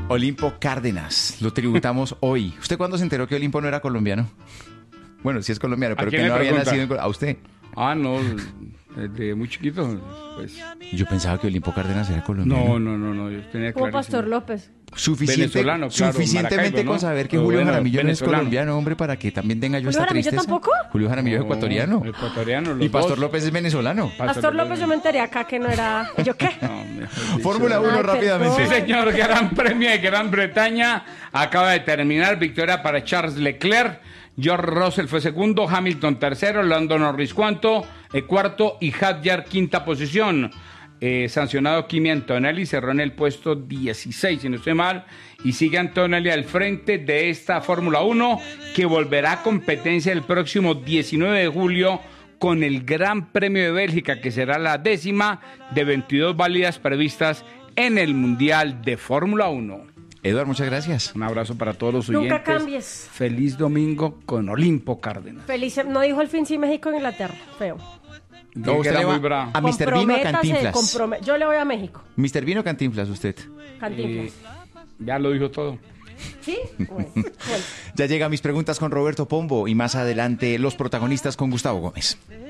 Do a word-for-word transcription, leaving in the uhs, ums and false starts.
Olimpo Cárdenas, lo tributamos hoy. ¿Usted cuándo se enteró que Olimpo no era colombiano? Bueno, sí es colombiano, pero que no había nacido en Colombia. ¿A usted? Ah, no, desde muy chiquito. Pues. Yo pensaba que Olimpo Cárdenas era colombiano. No, no, no, no, yo tenía Como clarísimo. Pastor López. Suficiente, Venezolano, claro, suficientemente Maracaibo, ¿no? con saber que Pero Julio bueno, Jaramillo no es venezolano. colombiano, hombre, para que también tenga yo ¿Julio esta Jaramillo tristeza. tampoco? Julio Jaramillo es No, ecuatoriano. Ecuatoriano, los Y Pastor dos. López es venezolano. Pastor López, yo me enteré acá que no era... ¿Yo qué? No, mejor dicho. Fórmula uno Ay, rápidamente. Sí, señor, Gran Premio de Gran Bretaña acaba de terminar, victoria para Charles Leclerc, George Russell fue segundo, Hamilton tercero, Lando Norris cuarto, eh, cuarto y Hadjar quinta posición. Eh, sancionado Kimi Antonelli, cerró en el puesto dieciséis, si no estoy mal, y sigue Antonelli al frente de esta Fórmula uno, que volverá a competencia el próximo diecinueve de julio con el Gran Premio de Bélgica, que será la décima de veintidós válidas previstas en el Mundial de Fórmula uno. Eduardo, muchas gracias. Un abrazo para todos los oyentes. Nunca cambies. Feliz domingo con Olimpo Cárdenas. Feliz, no dijo el fin sí México en Inglaterra, feo. No, Que usted era le va muy bravo. a mister Vino o Cantinflas. comprome- Yo le voy a México. mister Vino o Cantinflas, usted. Cantinflas. Ya lo dijo todo. ¿Sí? Bueno, bueno. Ya llega Mis Preguntas con Roberto Pombo y más adelante Los Protagonistas con Gustavo Gómez.